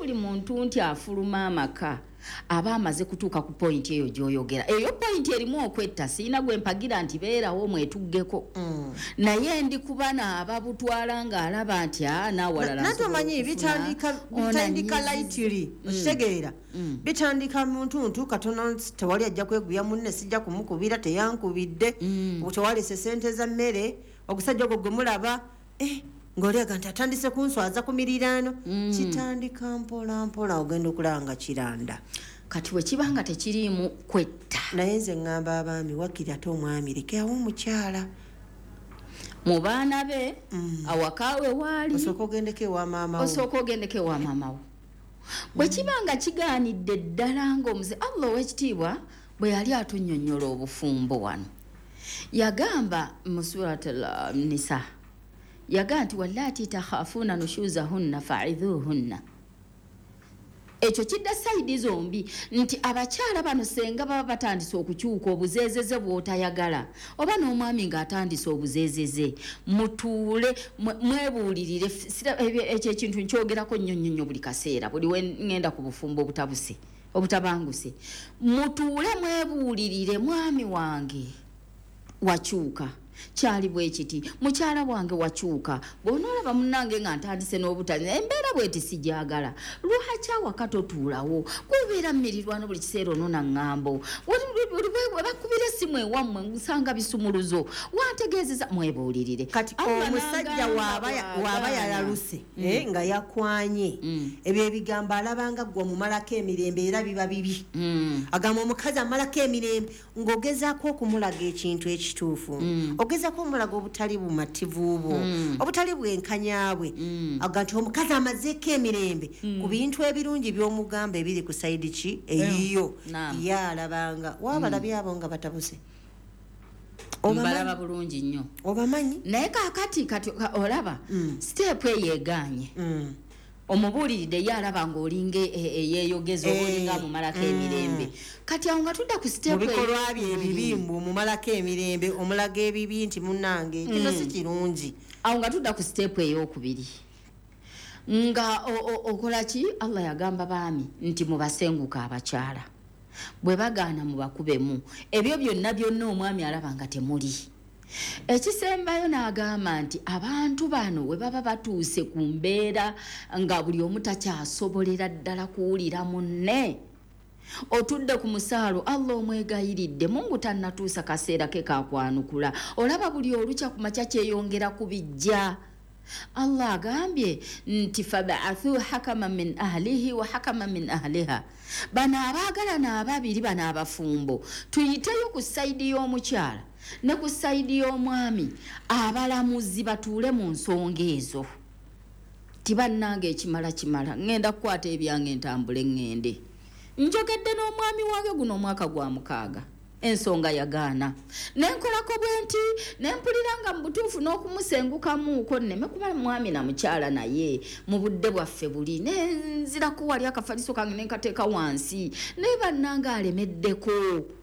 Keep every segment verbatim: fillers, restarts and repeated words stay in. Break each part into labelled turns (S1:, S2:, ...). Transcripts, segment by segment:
S1: buli muntu nti afuluma amaka aba amaze kutuuka ku point eyo gy'oyogera. Eyo point erimu okwetta siina gwe mpagira nti beerawo mwetuggeko.
S2: Mm.
S1: Naye ndi kubana ababutwala ng'alaba nti aa naawalala
S2: natomanyi bitandika bitandika lightly okitegeera
S1: Mm.
S2: bitandika muntu ntu katono tewali ajja kweguya munne sijja kumukubira teyankubidde
S1: Mm.
S2: tewalese sente za mmere okusajja ogwo gwe mulaba eh ng'oliaga nti atandise kunswaza ku miriraano
S1: Mm.
S2: kitandika mpola mpola ogenda okulaba nga kiranda
S1: kati bwe kiba nga tekiriimu kwetta.
S2: naye nze ŋŋamba abaami wakkiri ate omwami lekeawo omukyala
S1: mu baana be
S2: Mm.
S1: awakaawe waali
S2: osooka ogendeko ewa maama wo
S1: osooka ogendeko ewa maama wo. Bwe kiba nga kigaanidde ddala ng'omuze Allah ow'ekitiibwa bwe yali atunnyonnyola obufumbo wano yagamba mu suratul Nisa yagamba nti wallaati takhaafuuna nushuzahunna fa'idhuhunna. Ekyo kidda sayidi zombi nti abakyala bano senga baba batandise okukyuka obuzeezeze bw'otayagala oba n'omwami ng'atandise obuzeezeze mutuule mwe- mwebuulirire f- sira- ebyo- ekyo ekintu nkyogerako nnyo nnyo nnyo buli kaseera buli we ngenda ku bufumbo obutabuse obutabanguse mutuule mwebuulirire mwami wange wakyuka kyali bwe kiti mukyala wange wakyuka bw'onoolaba munnange nga ntandise n'obutali embeera bweti sijagala lwaki awaka totuulawo kubeera mmirirwano buli kiseera onona ŋŋambo bakubira essimu ewammwe ngusanga bisumuluzo wantegeezeza mwebuulirire
S2: kati
S1: Allah
S2: omusajja
S1: n'agamba
S2: waaba waaba
S1: bw'agaana.
S2: yalaluse eh, nga yakwanye
S1: Mm.
S2: ebyo ebigambo alabanga gwe omumalako emirembe era biba bibi
S1: Mm.
S2: agamba omukazi amalako emirembe ng'ogezaako okumulaga ekintu ekituufu
S1: Mm.
S2: ogezaako omulaga obutali bumativu bwo
S1: Mm.
S2: obutali bwenkanya bwe
S1: Mm.
S2: aga nti omukazi amazeeko emirembe ku bintu ebirungi by'omugamba ebiri ku sayidi ki eyiyo
S1: Naam.
S2: ye alabanga waabalabye abo nga batabuse
S1: mbalaba bulungi nnyo
S2: obamanyi
S1: naye kaakati kati ka- olaba
S2: Mm.
S1: siteepu eyeeganye
S2: Mm.
S1: omubuuliridde ye alaba ng'olinga eyeeyogeza oba olinga amumalako
S2: Mm.
S1: emirembe kati awo nga tudda ku
S2: mu
S1: siteepu
S2: bikolwa bye ebibimbu omumalako emirembe omulaga ebibi nti munnange kino si kirungi
S1: awo nga tudda ku siteepu ey'okubiri nga o- o- okola ki Allah yagamba baami nti mubasenguka abakyala bwe bagaana mubakubemu ebyo byonna byonna omwami alaba nga temuli. Ekisembayo n'agamba nti abantu bano we baba batuuse ku mbeera nga buli omu takyasobolera ddala kuwulira munne otudde ku musaalo Allah omwegayiridde Mungu tannatuusa kaseera ke kakwanukula olaba buli olukya ku makya kyeyongera kubijja. Allah agambye nti fab'athu hakama min ahlihi wa hakama min ahliha. Bano abaagalana ababiri bano abafumbo tuyiteyo ku sayidi y'omukyala ne ku sayidi y'omwami abalamuzi batuule mu nsonga ezo. Tibannange ekimala kimala ngenda kukwata ebyange ntambule ngende. Njogedde n'omwami wange guno omwaka gwa mukaaga ensonga yagaana nenkolako bwenti nempulira nga mu butuufu n'okumusengukamuuko nneme kuba mwami na mukyala naye mu budde bwaffe buli nenzirako wali akafaliso kange nenkateeka wansi naye bannange alemeddeko.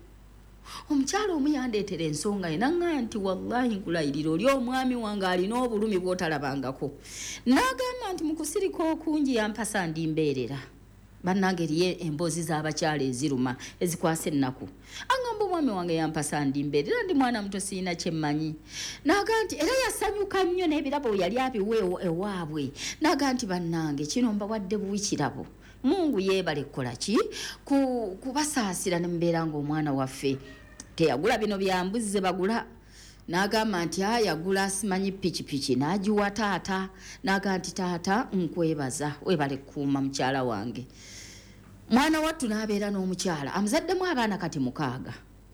S1: Omukyala omu yandeetera ensonga ye naŋŋa nti wallahi nkulayirira oli omwami wange alina obulumi bw'otalabangako. N'agamba nti mu kusirika okungi yampasa ndi mbeerera. Bannange eriyo emboozi z'abakyala eziruma ezikwasa ennaku. Agamba omwami wange yampasa ndi mbeerera ndi mwana muto sirina kye mmanyi. N'agamba nti era yasanyuka nnyo n'ebirabo yali abiwa ewaabwe. N'agamba nti bannange kino mbawadde buwi kirabo. Mungu yeebale kukola ki ku kubasaasira ne mbeera ng'omwana waffe teyagula bino byambuzi ze bagula. N'agamba nti ayagula simanyi pikipiki n'agiwa taata. N'agamba nti taata nkwebaza weebale kukuuma mukyala wange. Mwana wattu n'abeera n'omukyala amuzaddemu abaana kati mukaaga.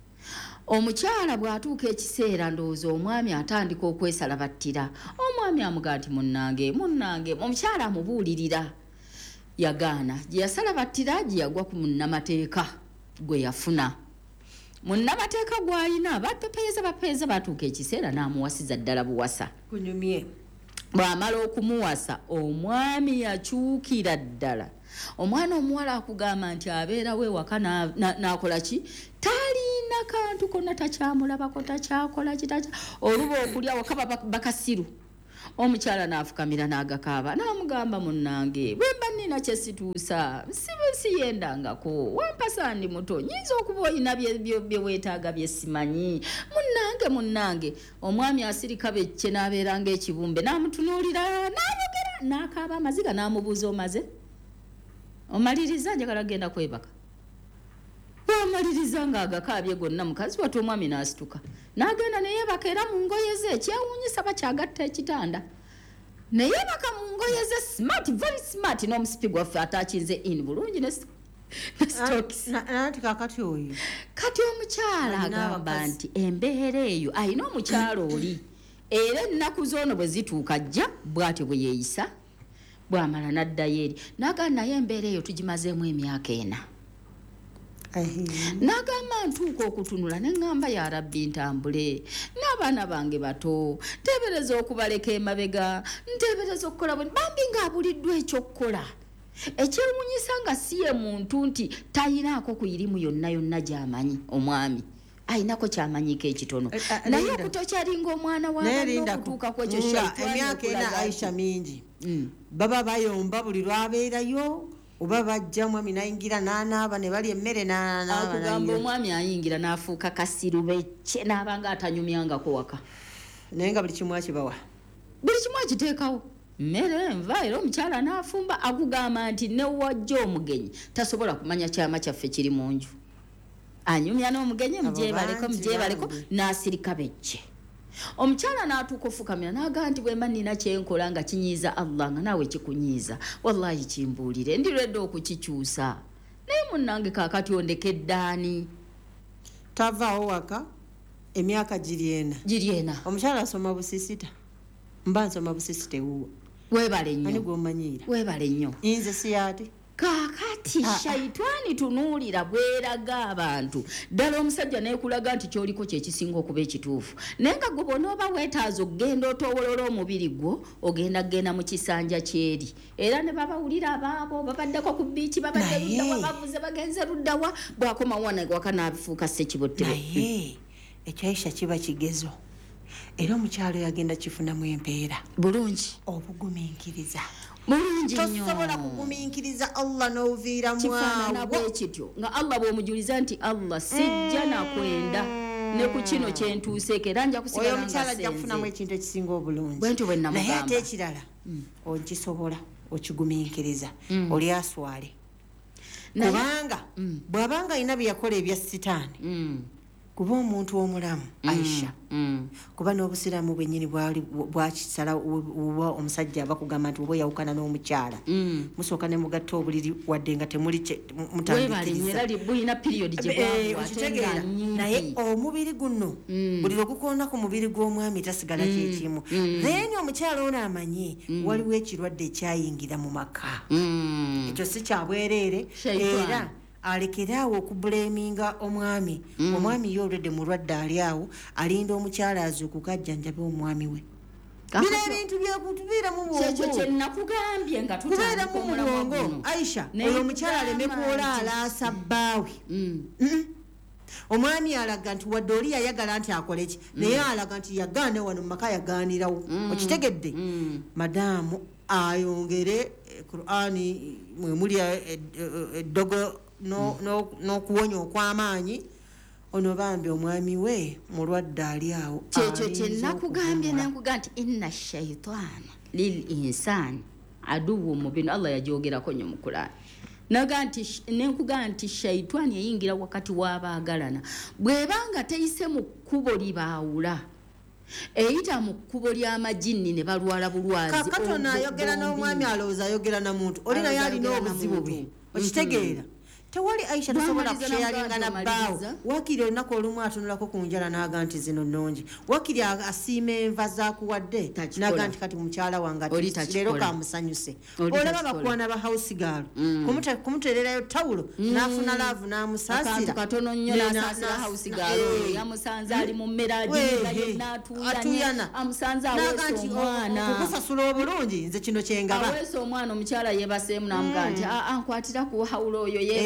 S1: Omukyala bw'atuuka ekiseera ndowooza omwami atandika okwesala battira. Omwami amugamba nti munnange munnange omukyala amubuulirira. Yagaana gye yasala battira gye yagwa ku munnamateeka gwe yafuna. Munnamateeka gw'alina bapepeeza bapeeza batuuka ekiseera n'amuwasiza ddala buwasa.
S2: kunyumye
S1: Bw'amala okumuwasa omwami yakyukira ddala. Omwana omuwala akugamba nti abeera we waka n'akola ki talina kantu konna takyamulabako takyakola ki takya oluba okulya waka bakasiru omukyala n'afukamira n'agakaaba n'amugamba munnange bwe mba nnina kye situusa sibe siyendangako wampasa ndi muto nyinza okuba olina bye weetaaga bye simanyi munnange munnange omwami asirika becce n'abeera ng'ekibumbe n'amutunuulira n'ayogera n'akaaba amaziga n'amubuuza omaze omaliriza njagala genda kwebaka bw'amaliriza ng'agakaabye gonna mukazi wati omwami n'asituka n'agenda neyeebaka era mu ngoye ze kyewuunyisa bakyagatta ekitanda neyeebaka mu ngoye ze smart very smart n'omusipi gwaffe atakinze in bulungi ne stokis
S2: nati kakati oyo
S1: kati omukyala agamba nti embeera eyo ayina omukyala oli era ennaku z'ono bwe zituuka ajja bw'atyo bwe yeeyisa bw'amala n'addayo eri n'agamba naye embeera eyo tugimazeemu emyaka ena n'agamba ntuuka okutunula ne ŋŋamba ya rabbi ntambule n'abaana bange bato nteebereza okubaleka emabega nteebereza okukola bwe bambi ng'abuliddwa ekyokkola ekyewuunyisa nga si ye muntu nti tayinaako ku irimu yonna yonna gy'amanyi omwami ayinako kyamanyiiko ekitono naye okutokyalinga omwana w'aban'okutuuka ku ekyo
S2: emyaka ena Aisha mingi baba bayomba buli lwabeerayo oba bajja mwami nayingira n'anaaba ne bali emmere
S1: n'anaaba omwami ayingira n'afuuka kasiru becce n'abanga atanyumyangako waka
S2: naye nga buli kimu akibawa
S1: buli kimu akiteekawo mmere enva era omukyala n'afumba akugamba nti ne wajja omugenyi tasobola kumanya kyama kyaffe kiri mu nju anyumya n'omugenyi mugyebaleko mugyebaleko n'asirika becce omukyala n'atuuka ofukamira n'agamba nti bwe mba nnina kyenkola nga kinyiiza Allah nga naawe kikunyiiza wallahi kimbuulire ndirwedde okukikyusa naye munnange kaakati ondekedde ani
S2: tavaawo waka emyaka giri ena
S1: giri ena
S2: omukyala asoma busisita mba nsoma busisita ewuwo
S1: weebale nnyo
S2: ani gw'omanyiira
S1: weebale nnyo
S2: nze siyaate
S1: kaakati shaitani tunuulira bweraga abantu ddala omusajja neekulaga nti kyoliko kyekisinga okuba ekituufu naye nga gwe bonooba weetaaza okugenda otowolola omubiri gwo ogenda kgenda mu kisanja kyeri era ne babawulira abaabo babaddeko ku biiki babadde luddawa bavuze bagenze luddawa bw'akoma wana waka n'abifuuka ssekibottebe
S2: naye ekyaisha kiba kigezo era omukyalo yagenda kifunamu empeera
S1: bulungi
S2: obugumiikiriza
S1: mulungi nnyo
S2: tosobola kugumiikiriza Allah n'oviiramu
S1: awo bwekityo nga Allah bw'omujuliza nti Allah sijja nakwenda ne ku kino kyentuuseeko era nja kusigala nga senze
S2: oyo omukyala ajja kufunamu ekintu ekisinga obulungi
S1: bwe ntyo bwe namugamba
S2: naye ate ekirala okisobola okigumiikiriza oli aswale kubanga bw'abanga alina bye yakola ebya sitaani kuba omuntu omulamu Aisha kuba n'obusiraamu bwennyini bwali bwakisala oba omusajja aba kugamba nti oba yawukana n'omukyala musooka ne mugatta obuliri wadde nga temuli mutandikirizaokitegeera naye omubiri guno buli lwegukonda ku mubiri gw'omwami tasigala kyekimu then omukyala ono amanye waliwo ekirwadde ekyayingira mu maka ekyo si kyabwereere era alekeraawo okubuleminga omwami omwami ye olwedde mulwadde ali awo alinda omukyala azuukuka ajjanjabe omwami we bino ebintu byekutubiiramu
S1: bwongokyekyenakugambye nga
S2: tubeeramu mu bwongo Aisha oyo omukyala aleme kwola alaasa bbaawe omwami alaga nti wadde oli yayagala nti akole ki naye alaga nti yagaane wano mu maka yagaanirawo okitegedde madaamu ayongere Qur'ani mwemuli eddogo n'okuwonya okw'amaanyi ono bambi omwami we mulwadde ali awo
S1: kyekyo kyenakugambye nenkuga nti inna shaitaana lil insani aduwu mubinu Allah yagyogerako nnyo mu Qur'ani nenkuga nti shaitani eyingira wakati w'abaagalana bwebanga teyise mu kkubo libaawula eyita mu kkubo ly'amajinni ne balwala bulwazi
S2: kakatono ayogera n'omwami alowooza ayogera na muntu oli naye alina obuzibu bwe okitegeera tewali Aisha tasobola kusheyalinga na bbaawo wakiri olunaku olumu atunulako ku njala n'aga nti zino nnungi wakiri asiima enva zakuwadde n'aga nti kati mukyala wange leero kamusanyuse olaba bakwana ba house girl kumuteererayo tawulo n'afuna laavu n'amusaasira
S1: katono nnyo n'asaasira house girl oyo yamusanze ali mu mmeraji n'atuuyana amusanze aweesa omwana
S2: okusasula obulungi nze kino kyengaba
S1: aweesa omwana omukyala yeebaseemu n'amugaa nti nkwatira ku hawulo oyo yeebase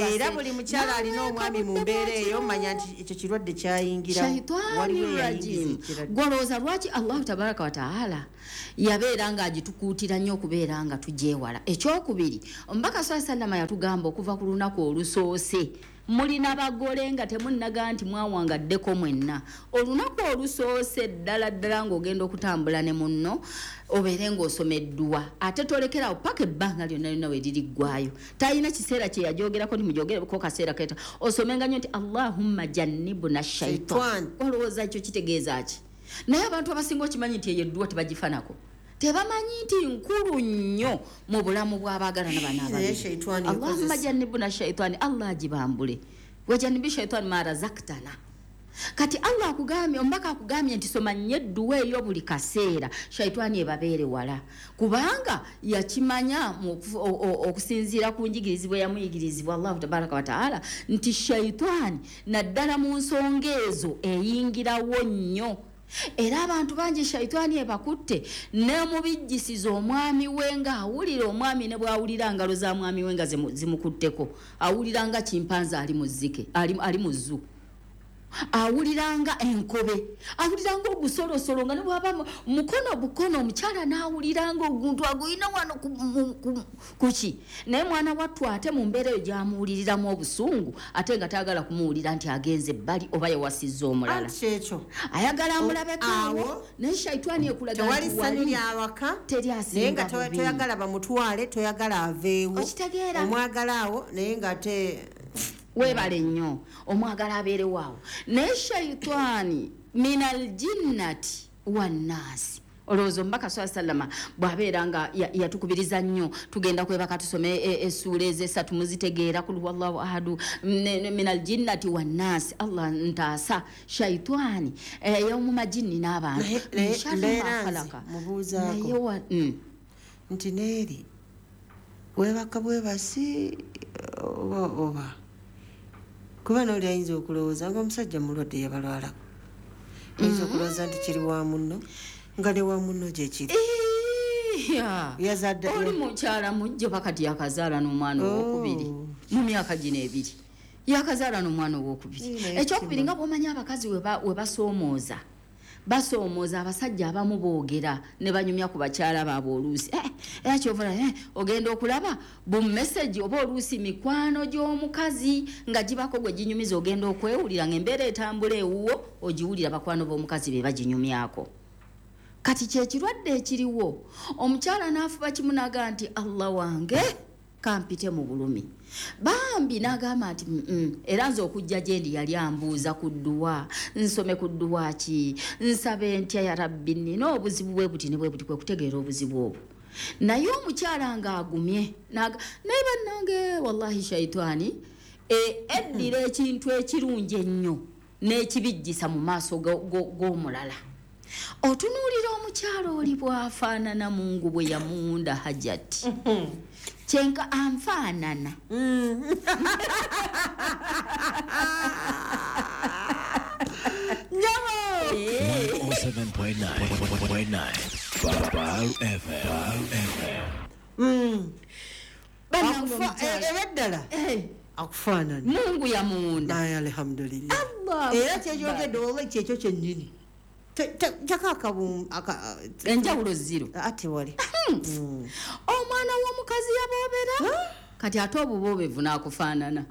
S2: era buli mukyala alina omwami mu mbeera eyo manya nti ekyo kirwadde kyayingira
S1: waliwo rajim golooza lwaki allahu tabaraka wataala yabeera nga agitukuutira nnyo okubeera nga tugyewala. Ekyokubiri omubaka saa sallama yatugamba okuva ku lunaku olusoose mulina bagole nga temunnaga nti mwawangaddeko mwenna. Olunaku olusoose ddala ddala ng'ogenda okutambula ne munno obeere ng'osomeddwa ate tolekerawo paka ebbanga lyonna lyonna we liriggwayo. Talina kiseera kye yajogerako ntimugyogereko kaseera keta osomenga nnyo nti allahumma jannibuna shaitan. Olowooza ekyo kitegeeza ki? Naye abantu abasinga okimanyi nti eyo eddwa tebagifanako, tebamanyi nti nkulu nnyo mu bulamu bw'abaagalana banaabaliri. Allahumma jannibuna shaitani, Allah agibambule. Wajannibi shaitani ma razaktana. Kati Allah akugambye, omubaka akugambye nti soma nnyo edduwa eyo buli kaseera shaitani ebabeere wala, kubanga yakimanya okusinziira ku njigirizibwa yamuyigirizibwa Allahu tabaraka wa taala nti shaitani naddala mu nsonga ezo eyingirawo nnyo. Era abantu bangi shaitani ebakutte ne mubijjisiza omwami we nga awulira omwami ne bwawulira ngalo za mwami we nga zimukutteko, awulira nga kimpanza ali muzike ali, ali muzu, awuliranga enkobe, awuliranga ogusolosolo nga ne bwaba mukono bukono omukyala n'awuliranga oguntu aguyina wano kuki. Naye mwana wattu ate mu mbeera eyo gyamuwuliriramu obusungu ate nga taagala kumuwulira nti agenze ebbali oba yewasizza omulala, ayagala amulabekaawo. Naye shaitani ekulaga
S2: tewali ssanyu lyawaka naye nga toyagala bamutwale, toyagala aveewo, omwagala awo naye nga te
S1: webale nnyo omwagala abeere waawo. Naye shaitani minal jinnati wannasi. Olowooza omubaka saa sallama bw'abeera nga yatukubiriza nnyo tugenda kwebaka tusome essuula ez'essatu muzitegeera kul huwallahu ahadu minal jinnati wannasi. Allah ntaasa shaitani ey'omu majinni n'abantu
S2: mubuuzaako nti neeri webaka bwebasi oba oba kuba n'oli ayinza okulowooza nga omusajja mulwadde yabalwalako, ayinza okulowooza nti kiri wa munno nga ne wa munno gye kiri.
S1: yazadde oli mukyala mujjo pakati yakazaala n'omwana owokubiri mu myaka gino ebiri, yakazaala n'omwana owokubiri. Ekyokubiri nga bw'omanya abakazi we basoomooza basoomooza abasajja abamu boogera ne banyumya ku bakyala baabwe oluusi era kyovula ogenda okulaba bu message oba oluusi mikwano gy'omukazi nga gibako gwe ginyumiza ogenda okwewulira ng'embeera etambula ewuwo ogiwulira bakwano b'omukazi be baginyumyako. Kati kyekirwadde ekiriwo omukyala n'afuba kimu n'aga nti Allah wange kampite mu bulumi. Bambi n'agamba nti era nze okujja gye ndi yali ambuuza ku dduwa, nsome ku dduwa ki, nsabe ntya ya rabbi, nina obuzibu bwe buti ne bwe buti, kwe kutegeera obuzibu obwo. Naye omukyala ng'agumye naye bannange wallahi shaitani eddira ekintu ekirungi ennyo n'ekibijjisa mu maaso g'omulala. Otunuulira omukyala oli bw'afaanana Mungu bwe yamunda Hajati kyenka anfaanana
S3: one oh seven point nine Baal F M.
S2: ebeddala akufaanana
S1: Mungu yamunda
S2: alhamdulillah. Era kyeyogedde oba kyekyo kyennyini jakakabu
S1: enjawulo zero
S2: ate wali
S1: omwana w'omukazi yaboobera kati ate obuboobevu n'akufaanana.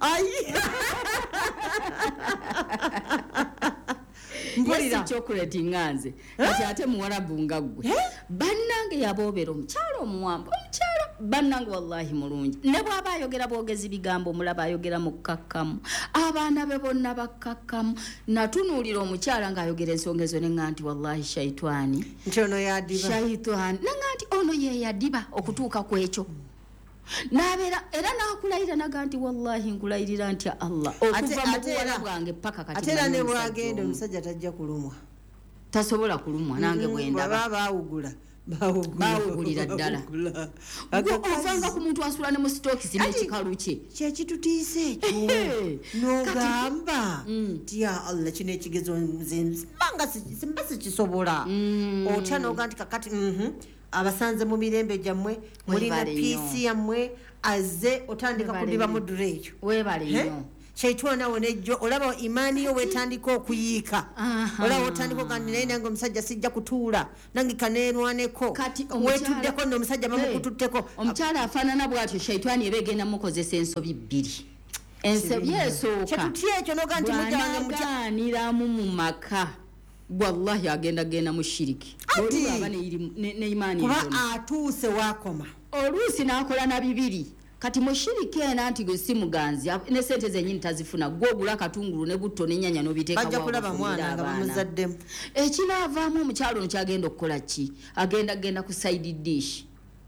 S1: mpulira chocolate nganze kati ate muwarabu nga ggwe bannange yaboobera omukyalo omuwamba omukyalo bannange wallahi mulungi ne bw'aba ayogera bwogezi bigambo mulaba ayogera mu kkakkamu abaana be bonna bakkakkamu. Natunuulira omukyala ng'ayogera ensonga ezo ne nga nti wallahi shaitani
S2: nti ono yadiba
S1: shaitani ne nga nti ono ye yadiba okutuuka ku ekyo n'abeera era n'akulayira naga nti wallahi nkulayirira nti Allah okuva mu buwala bwange paka kati
S2: ate era ne bwagenda omusajja tajja kulumwa,
S1: tasobola kulumwa nange bwendaba
S2: baawugula
S1: baawugulira ddala ovanga ku muntu asula ne mu sitokisi n'ekikalu kye
S2: kyekitutiisa ekyo n'ogamba nti ya Allah kino ekigezo simba sikisobola otya n'oga nti kakati abasanze mu mirembe gyammwe mulina piisi yammwe azze otandika kudiba mu durejo
S1: webale nnyo
S2: shaitwana wonejjo olaba imani yo wetandika okuyiika olaba otandika kandi naye nange omusajja sijja kutuula nange kaneerwaneko wetuddeko n'omusajja bamukututteko
S1: omukyala afaanana bw'atyo shaitwani eba egenda mukozesa ensobi bbiri ensobi esooka
S2: kyetutya ekyo noga nti
S1: bw'anaagaaniramu mu maka wallahi agenda genda mu shiriki olwaba neimaani
S2: kuba atuuse wakoma
S1: oluusi n'akola na bibiri kati mushiriki ena nti gwe si muganzi ne sente zennyini tazifuna gwogula akatungulu ne butto n'ennyanya n'obiteeka
S2: bajja kulaba mwana nga bamuzaddemu
S1: ekinaavaamu omukyalo ono kyagenda okukola ki agenda genda ku side dish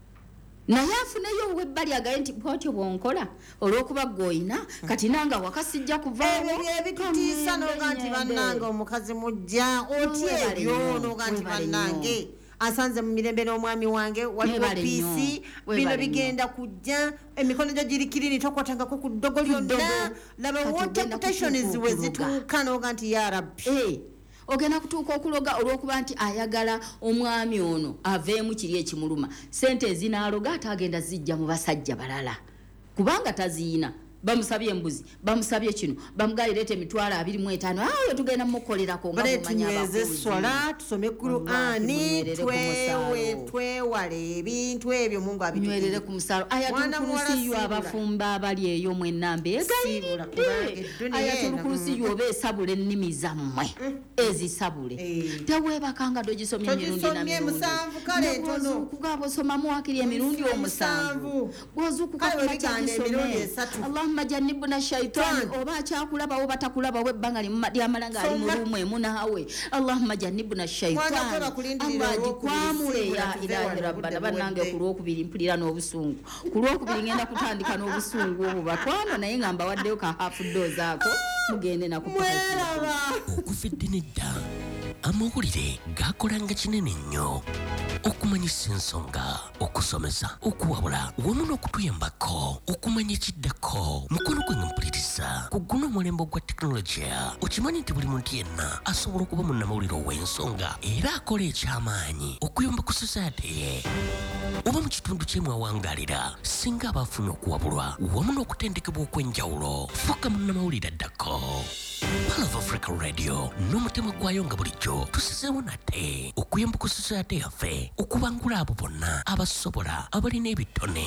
S1: naye afuneyo webbali agaye nti bwotyo bwonkola olw'okuba gwoyina kati nanga wakasijja kuvaawo
S2: ebyo ebitutiisa noga nti bannange omukazi mujja otya ebyo noga nti bannange asanze mu mirembe n'omwami wange waliwo piisi bino bigenda kujja emikono gyo giri kirini tokwatangako ku ddogo lyonna laba waterputations we zituuka noga nti ya rabbi
S1: ogenda kutuuka okuloga olw'okuba nti ayagala omwami ono aveemu kiri ekimuluma sente ezinaaloga ate agenda zijja mu basajja balala kubanga taziina bamusabye embuzi bamusabye kino bamugalirete emitwalo abiri mu etaano ayo tugenda mukolerako nga mumanya
S2: abakozi swala tusome Qur'ani twewe twewale ebintu ebyo Mungu
S1: abinywerere ku musalo ayatul kursi yu abafumba abali eyo mwenambe egayiridde ayatul kursi yu obesabule nnimi zammwe ezisabule tewebakanga dogisomye emirundi na mirundi
S2: kale ntono
S1: kugabo soma mwakiri emirundi omusanvu gwozuku kakula kyakisome Allahumma jannibna shaitan oba kyakulaba oba takulaba webbanga lyamalanga ali mu rumu emu naawe Allahumma jannibna shaitan Allah jikwamule ya ilahi rabbana bannange ku lwokubiri mpulira n'obusungu ku lwokubiri ngenda kutandika n'obusungu obwo batwano naye ngamba waddeyo ka hafu dose ako mugende nakupaka
S3: okufidde nedda amawulire gakolanga kinene nnyo okumanyisa ensonga okusomesa okuwabula wamu n'okutuyambako okumanya ekiddako mukono gwe nga mpuliriza ku guno omulembe gwa tekinologiya okimanyi nti buli muntu yenna asobola okuba munnamawulire ow'ensonga era akola eky'amaanyi okuyamba ku society ye oba mu kitundu kyemwawangalira singa abafunye okuwabulwa wamu n'okutendekebwa okw'enjawulo fuuka munnamawulire addako Pal of Africa Radio n'omutima gwayo nga bulijjo tusizeewo nate okuyamba ku society yaffe okubangula abo bonna abasobola abalina ebitone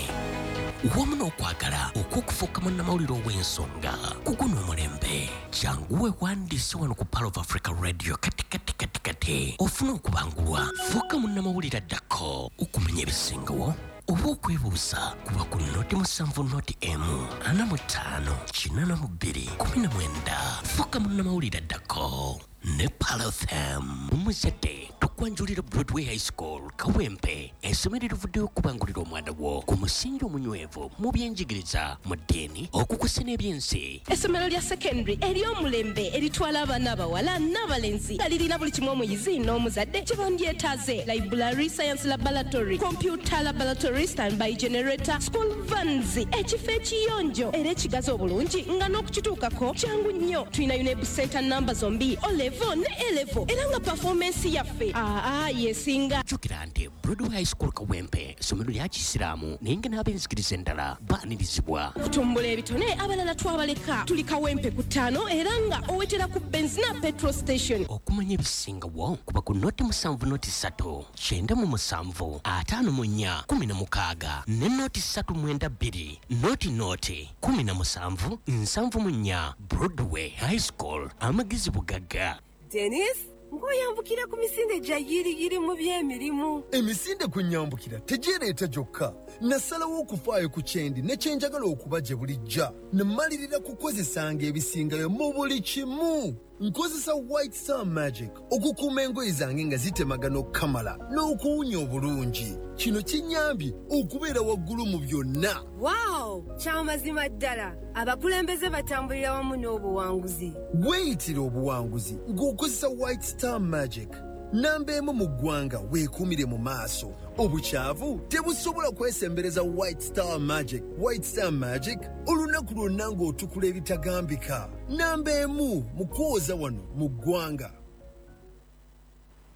S3: wamu n'okwagala okw'okufuuka munnamawulire ow'ensonga ku guno omulembe kyanguwe wandiise wano ku Pal of Africa Radio kati kati kati kati ofuna okubangulwa fuuka munnamawulire addako okumanya ebisingawo oba okwebuuza kuba ku noti musanvu noti emu ana mu ttaano kinaana mu bbiri kumi na mwenda fuuka munnamawulire addako ne Pal F M mumuzadde tukwanjulira Broadway High School Kawempe essomero livuddeyo okubangulira omwana wo ku musingi omunywevu mu byenjigiriza mu ddiini okukusa n'ebyensi
S4: essomero lya secondary ery'omulembe eritwala abaana abawala n'abalenzi nga lirina buli kimu omuyizzi n'omuzadde kye bandyetaaze library science laboratory computer laboratory standby generator school vans ekifo ekiyonjo era ekigazi obulungi nga n'okukituukako kyangu nnyo tulina UNEB center namba zombi olevo ne elevo era nga performance yaffe aa yesinga
S3: jukira nti Broadway High School Kawempe essomero lya kisiraamu naye nga n'abenzikiriza endala baanirizibwa
S4: okutumbula ebitone abalala twabaleka tuli Kawempe ku ttaano era nga owetera ku benzina petrol station
S3: okumanya ebisingawo kuba ku noti musanvu noti ssatu kyenda mu musanvu ataano mu nnya kumi na mukaaga ne noti ssatu mwenda bbiri noti noti kumi na musanvu nsanvu mu nnya Broadway High School amagezi bugagga
S5: Dennis ngoyambukira ku misinde gya yiriyiri mu by'emirimu
S6: emisinde kunyambukira tegireeta gyokka nasalawo okufaayo ku kyendi ne kyenjagala okuba gye bulijja nemalirira kukozesanga ebisingayo mu buli kimu nkozesa White Star Magic okukuuma engoye zange nga zitemagana okukamala n'okuwunya obulungi kino kinyambye okubeera waggulu mu byonna
S5: wow kyamazima ddala abakulembeze batambulira wamu n'obuwanguzi
S6: weeyitira obuwanguzi ng'okozesa White Star Magic namba emu mu ggwanga weekuumire mu maaso obukyavu tebusobola kwesembereza White Star Magic White Star Magic olunaku lwonna ng'otukula ebitagambika namba emu mu kwoza wano mu ggwanga.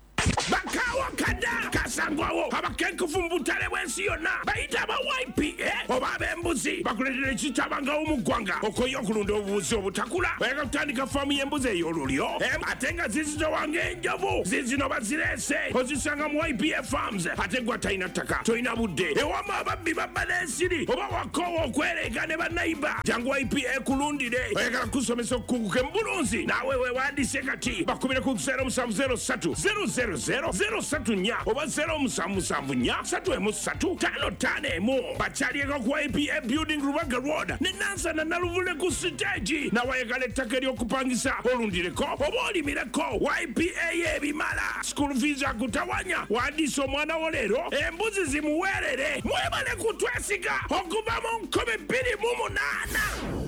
S7: bakawa kada kasangwawo abakenkufu mu butale bw'ensi yonna bayita aba Y P A oba ab'embuzi bakuletera ekitabangawo mu ggwanga okoye okulunda obubuzi obutakula oyagala kutandika faamu y'embuzi ey'olulyo ate nga zizitowanga enjovu zizino bazireese ozisanga mu Y P A farms ate gwa talina ttaka tolina budde ewama ababbi babba n'ensiri oba wakoowa okwereega ne bannayiba jangu Y P A kulundire oyagala kusomesa okukunguka embulunzi naawe weewandiise kati bakubire ku zero musanvu zero ssatu zero zero zero zero ssatu nnya oba zero musanvu musanvu nnya ssatu emu ssatu ttaano ttaano emu bakyalieko ku Y P A building Rubaga road ne nansana naluvule ku siteegi nawayagala ettaka ery'okupangisa olundireko oba olimireko Y P A y'ebimala school fees akutawanya wandiisa omwana wo leero embuzi zimuweerere mwebale kutwesiga okuva mu nkumi bbiri mu munaana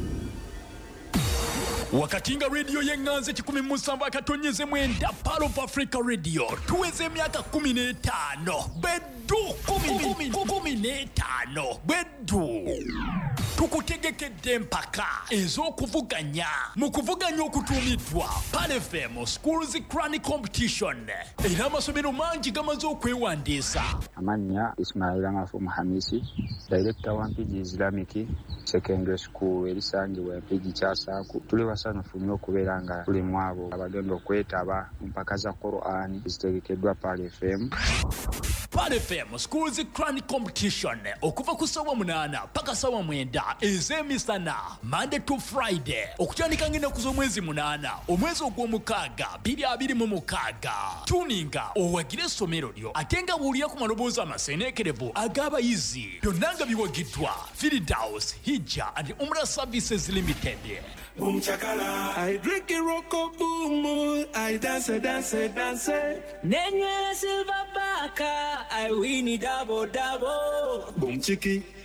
S8: wakati nga rediyo y'enganze kikumi mu musanvu akatonyeze mwenda Pearl of Africa Radio tuweze emyaka kumi n'etaano beddu kumi n'etaano beddu tukutegekedde empaka ez'okuvuganya mu kuvuganya okutuumiddwa Pearl F M Schools Crown Competition era amasomero mangi gamaze okwewandiisa.
S9: Amannya Ismail Angafu Muhamisi, Director wa Mpigi Islamic Secondary School erisangibwa Mpigi Kyasaaku. Tuli basanyufu nnyo okubeera nga tuli mu abo abagenda okwetaba mu mpaka za Quran ezitegekeddwa Pearl F M.
S8: Pearl F M Schools Crown Competition okuva ku ssaawa munaana paka ssaawa mwenda ez'emisana Monday to Friday okutandika ng'ennaku z'omwezi munaana omwezi ogw'omukaaga bbiri abiri mu mukaaga. Tuninga owagire essomero lyo ate nga buulira ku maloboozi amaseeneekerevu ag'abayizi byonna nga biwagiddwa Firdaus Hijja and Umrah Services Limited.
S10: Boom chakala, I drink a rock boom, I dance, dance, dance. Nenye silver baka, I win it double double. Boom chiki.